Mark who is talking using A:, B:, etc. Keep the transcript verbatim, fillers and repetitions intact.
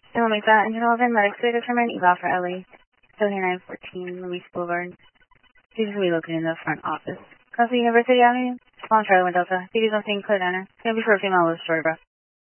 A: So we'll make that engine eleven, medics to determine eval for Ellie. seventy-nine fourteen, Louise Boulevard. She's going to be located in the front office. Cross the University Avenue, Spawn Charlie one Delta. City's on scene, clear diner. It's going to be for a female with story breath.